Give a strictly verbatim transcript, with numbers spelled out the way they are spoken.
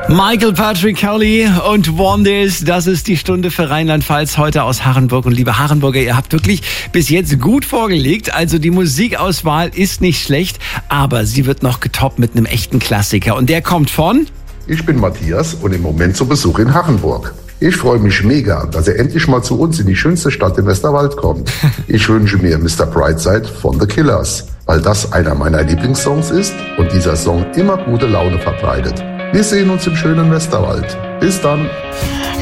Michael Patrick Kelly und Wonders, das ist die Stunde für Rheinland-Pfalz heute aus Harenburg. Und liebe Harenburger, ihr habt wirklich bis jetzt gut vorgelegt. Also die Musikauswahl ist nicht schlecht, aber sie wird noch getoppt mit einem echten Klassiker. Und der kommt von... Ich bin Matthias und im Moment zu Besuch in Harenburg. Ich freue mich mega, dass er endlich mal zu uns in die schönste Stadt im Westerwald kommt. Ich wünsche mir Mister Brightside von The Killers, weil das einer meiner Lieblingssongs ist und dieser Song immer gute Laune verbreitet. Wir sehen uns im schönen Westerwald. Bis dann.